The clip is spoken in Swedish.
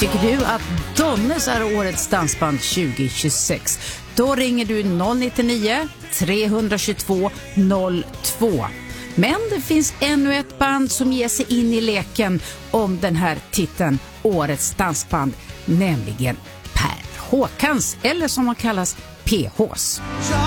Tycker du att Donnes är årets dansband 2026? Då ringer du 099 322 02. Men det finns ännu ett band som ger sig in i leken om den här titeln, årets dansband, nämligen Per Håkans, eller som man kallas PHs.